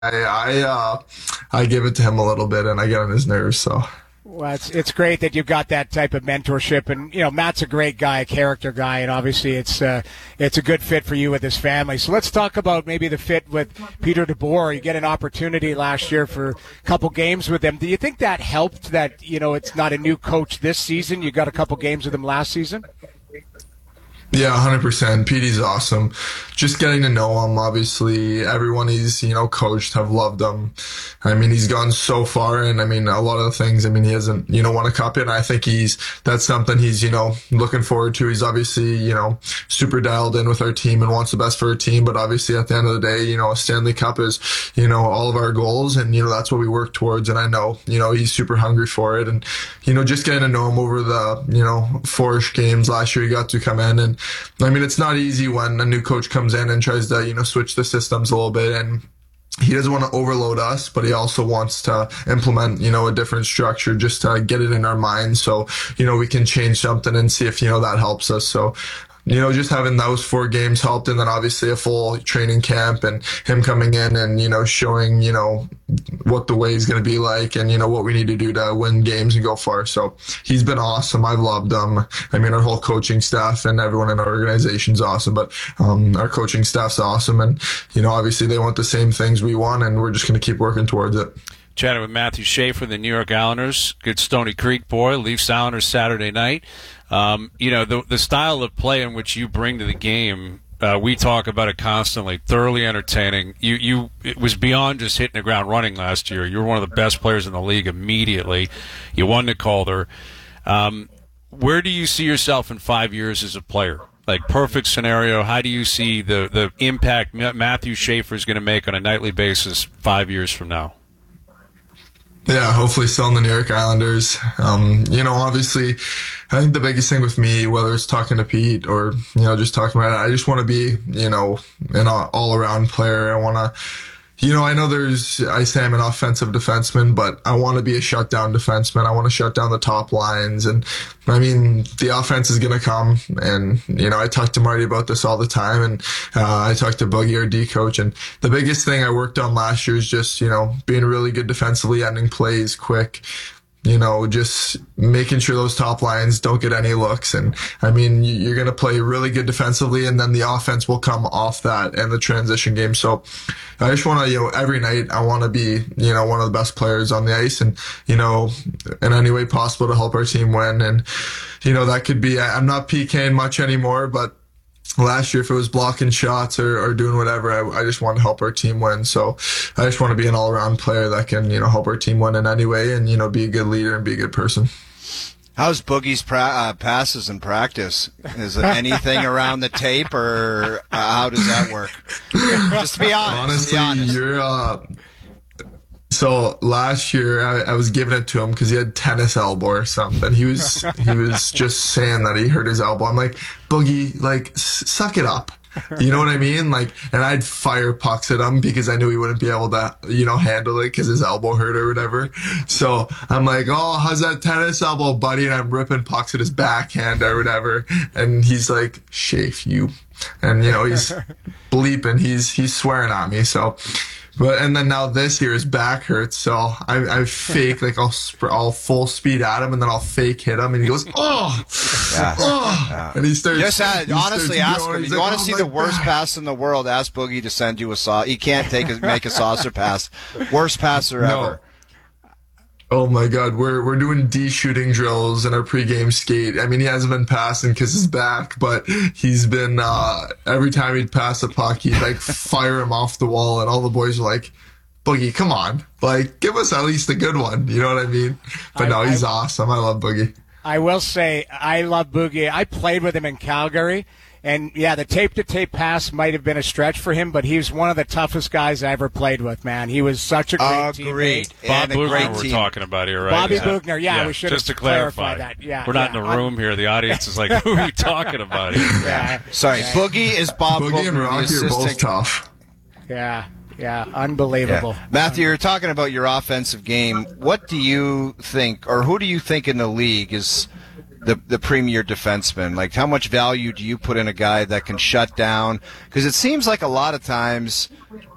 I give it to him a little bit, and I get on his nerves. So. Well, it's great that you've got that type of mentorship, and Matt's a great guy, a character guy, and obviously it's a good fit for you with his family. So let's talk about maybe the fit with Peter DeBoer. You get an opportunity last year for a couple games with him. Do you think that helped? That it's not a new coach this season. You got a couple games with him last season. Yeah, 100%. Petey's awesome. Just getting to know him, obviously, everyone he's, coached have loved him. I mean, he's gone so far, and I mean, a lot of the things, he hasn't, won a cup yet, and I think that's something he's, looking forward to. He's obviously, super dialed in with our team and wants the best for our team, but obviously at the end of the day, a Stanley Cup is, all of our goals, and, that's what we work towards, and I know, he's super hungry for it, and, just getting to know him over the, 4-ish games last year, he got to come in, and it's not easy when a new coach comes in and tries to, switch the systems a little bit, and he doesn't want to overload us, but he also wants to implement, a different structure just to get it in our minds so, we can change something and see if, that helps us. So, just having those 4 games helped, and then obviously a full training camp and him coming in and, showing, what the way is going to be like and, what we need to do to win games and go far. So he's been awesome. I've loved him. Our whole coaching staff and everyone in our organization's awesome, but our coaching staff's awesome. And, obviously they want the same things we want, and we're just going to keep working towards it. Chatting with Matthew Schaefer, the New York Islanders, good Stony Creek boy, Leafs Islanders Saturday night. The style of play in which you bring to the game, we talk about it constantly, thoroughly entertaining. It was beyond just hitting the ground running last year. You were one of the best players in the league immediately. You won the Calder. Where do you see yourself in 5 years as a player? Like, perfect scenario, how do you see the impact Matthew Schaefer is going to make on a nightly basis 5 years from now? Yeah, hopefully still in the New York Islanders. Obviously, I think the biggest thing with me, whether it's talking to Pete or, just talking about it, I just want to be, an all-around player. I want to, I know I say I'm an offensive defenseman, but I want to be a shutdown defenseman. I want to shut down the top lines. And the offense is going to come. And, I talk to Marty about this all the time. And I talk to Boogie, our D coach. And the biggest thing I worked on last year is just, being really good defensively, ending plays quick. Just making sure those top lines don't get any looks. And you're going to play really good defensively, and then the offense will come off that and the transition game. So I just want to, every night I want to be, one of the best players on the ice, and, in any way possible to help our team win. And, that could be, I'm not PKing much anymore, but last year, if it was blocking shots or doing whatever, I just want to help our team win. So I just want to be an all-around player that can, help our team win in any way and, be a good leader and be a good person. How's Boogie's passes in practice? Is it anything around the tape, or how does that work? Just to be honest. Honestly, So last year I was giving it to him because he had tennis elbow or something. He was just saying that he hurt his elbow. I'm like, Boogie, suck it up. You know what I mean? And I'd fire pucks at him because I knew he wouldn't be able to, handle it because his elbow hurt or whatever. So I'm like, oh, how's that tennis elbow, buddy? And I'm ripping pucks at his backhand or whatever. And he's like, Shafe, you. And, he's bleeping. He's swearing at me. So, and then now this year his back hurts, so I fake, I'll full speed at him, and then I'll fake hit him, and he goes, and he starts. Honestly, ask him. You want to see the worst pass in the world? Ask Boogie to send you a saucer. He can't make a saucer pass. Worst passer ever. Oh my God, we're doing shooting drills in our pregame skate. He hasn't been passing because his back, but he's been, every time he'd pass a puck, he'd fire him off the wall, and all the boys are like, Boogie, come on. Give us at least a good one. You know what I mean? But he's awesome. I love Boogie. I will say, I love Boogie. I played with him in Calgary. And, yeah, the tape-to-tape pass might have been a stretch for him, but he was one of the toughest guys I ever played with, man. He was such a great teammate. Bob Bugner we're talking about here, right? Bobby Bugner, we should just have to clarify that. Yeah, we're not in the room here. The audience is like, who are you talking about here? Yeah. Sorry, Boogie is Bob Bugner. Boogie and Rocky are both tough. Yeah, unbelievable. Yeah. Matthew, you're talking about your offensive game. What do you think, or who do you think in the league is the premier defenseman? How much value do you put in a guy that can shut down? Because it seems like a lot of times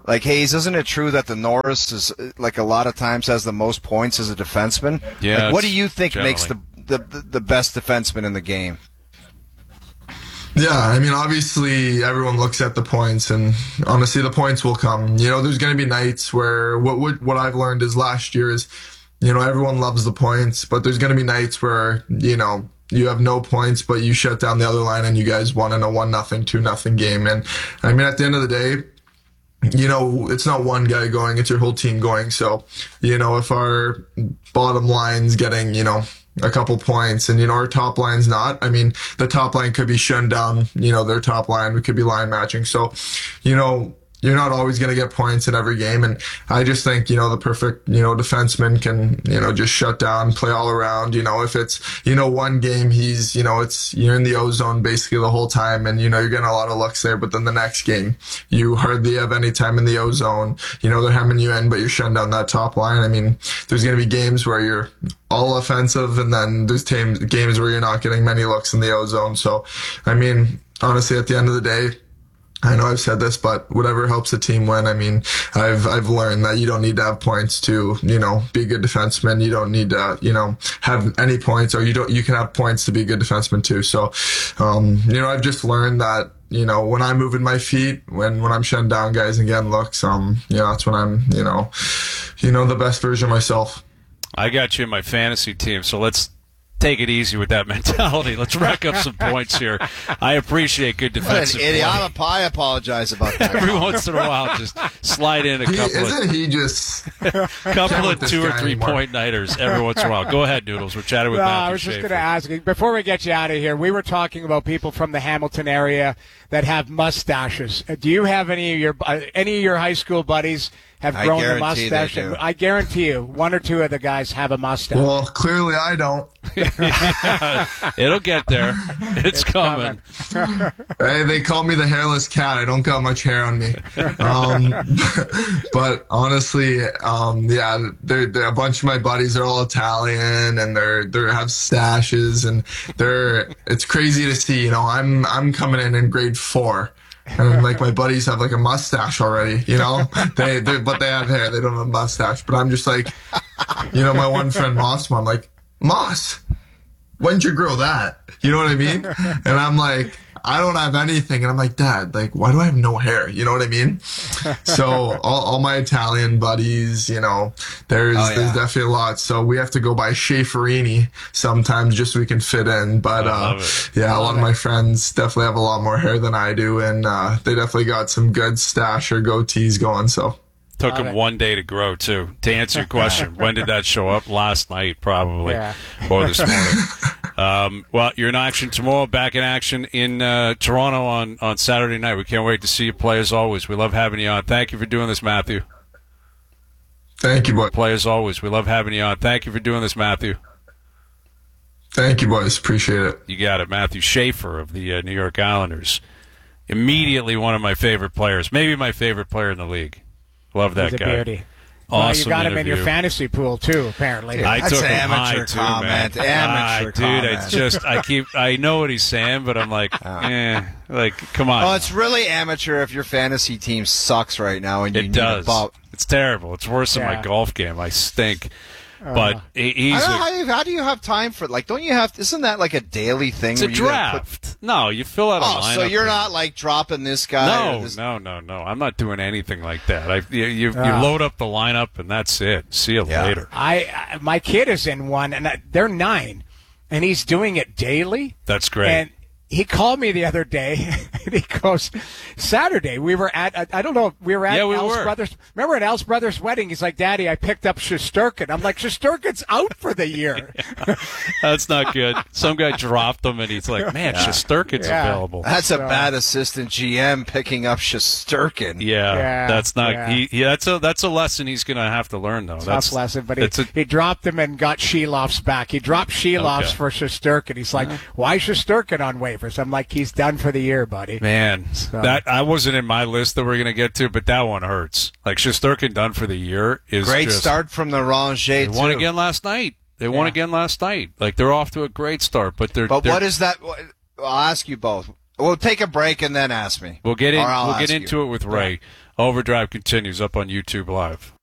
Like, Hayes, isn't it true that the Norris is, like, a lot of times has the most points as a defenseman? Yeah. Like, what do you think generally makes the best defenseman in the game? Yeah, I mean, obviously everyone looks at the points, and honestly, the points will come. There's going to be nights where what I've learned is last year is, everyone loves the points, but there's going to be nights where, you have no points, but you shut down the other line and you guys won in a 1-0, 2-0 game. And I mean, at the end of the day, it's not one guy going, it's your whole team going. So, if our bottom line's getting, a couple points and, our top line's not, I mean, the top line could be shut down, their top line, we could be line matching. So, you're not always going to get points in every game. And I just think, the perfect, defenseman can, just shut down, play all around. If it's, one game he's, you're in the O zone basically the whole time and, you're getting a lot of looks there. But then the next game, you hardly have any time in the O zone. They're hemming you in, but you're shutting down that top line. I mean, there's going to be games where you're all offensive and then there's games where you're not getting many looks in the O zone. So, I mean, honestly, at the end of the day, I know I've said this, but whatever helps the team win. I mean, I've learned that you don't need to have points to, be a good defenseman. You don't need to, have any points, or you can have points to be a good defenseman too. So, I've just learned that, when I'm moving my feet, when I'm shutting down guys and getting looks, that's when I'm, the best version of myself. I got you in my fantasy team, so let's take it easy with that mentality. Let's rack up some points here. I appreciate good defensive play. I apologize about that. Every once in a while, just slide in a couple of 2 or 3 point nighters every once in a while. Go ahead, Noodles. We're chatting with Matthew I was just Schaefer. going to ask you, before we get you out of here, we were talking about people from the Hamilton area that have mustaches. Do you have any of your high school buddies have grown a mustache? I guarantee you, 1 or 2 of the guys have a mustache. Well, clearly I don't. It'll get there. It's coming. Hey, they call me the hairless cat. I don't got much hair on me. But honestly, they're a bunch of my buddies are all Italian and they have stashes and it's crazy to see. I'm coming in grade 4. And like my buddies have like a mustache already, but they have hair. They don't have a mustache. But I'm just like, my one friend Moss, I'm like, Moss, when'd you grow that? You know what I mean? And I'm like, I don't have anything. And I'm like, Dad, like, why do I have no hair? You know what I mean? So all my Italian buddies, there's definitely a lot. So we have to go by Schaeferini sometimes just so we can fit in. But a lot of my friends definitely have a lot more hair than I do. And they definitely got some good stash or goatees going. So. Took him 1 day to grow, too. To answer your question, when did that show up? Last night, probably. Yeah. Or this morning. Well, you're in action tomorrow, back in action in Toronto on Saturday night. We can't wait to see you play as always. We love having you on. Thank you for doing this, Matthew. Thank you, boys. Play as always. We love having you on. Thank you for doing this, Matthew. Thank you, boys. Appreciate it. You got it. Matthew Schaefer of the New York Islanders. Immediately one of my favorite players. Maybe my favorite player in the league. Love that guy. Beauty. Awesome well, you got him interview. in your fantasy pool too, apparently. Dude, I took him high too, comment. man. Amateur comment. I know what he's saying, but I'm like, come on. Oh, it's really amateur if your fantasy team sucks right now and you need a bump. It's terrible. It's worse than my golf game. I stink. But he's how do you have time for don't you have? Isn't that like a daily thing? It's a draft. No, you fill out a lineup. So you're not like dropping this guy. No. I'm not doing anything like that. You load up the lineup and that's it. See you later. My kid is in one, and they're 9, and he's doing it daily. That's great. And he called me the other day, and he goes, Saturday, we were at Al's Brothers. Remember at Al's Brothers' wedding? He's like, Daddy, I picked up Shesterkin. I'm like, Shesterkin's out for the year. That's not good. Some guy dropped him, and he's like, man, Shesterkin's available. That's a bad assistant GM picking up Shesterkin. Yeah, that's not. Yeah. That's a lesson he's going to have to learn, though. Tough lesson, but he dropped him and got Sheloff's back. He dropped Sheloff's for Shesterkin. He's like, why Shesterkin on waivers? I'm like, he's done for the year, buddy. Man, that I wasn't in my list that we're going to get to, but that one hurts. Like, Shesterkin done for the year is great start from the Ranger. They won again last night. Like, they're off to a great start, but what is that? I'll ask you both. We'll take a break and then ask me. We'll get into it with Ray. Overdrive continues up on YouTube Live.